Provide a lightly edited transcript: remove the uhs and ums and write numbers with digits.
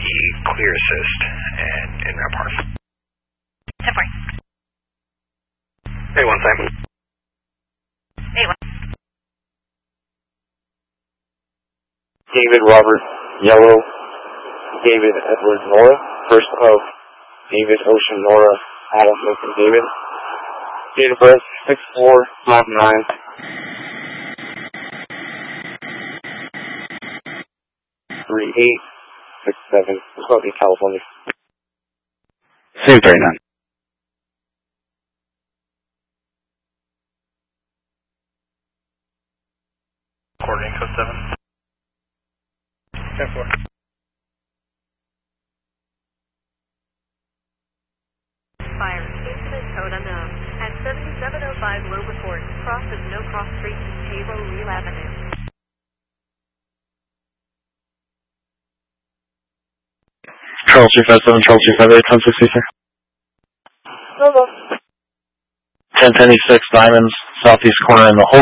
clear assist and in ramp park. 10-4. A1 same. A1. David Robert Yellow, David Edward Nora, first of David Ocean Nora, Adam Lincoln David. Date of birth 6459. 3867. It's going to be California. Same 39. Coordinating code 7. 10-4. Fire. Incident code unknown. At 7705 low report. Crosses No Cross Street, Table Real Avenue. Charles 357, Charles 358, 1060, sir. Hello. 1026 Diamonds, southeast corner in the whole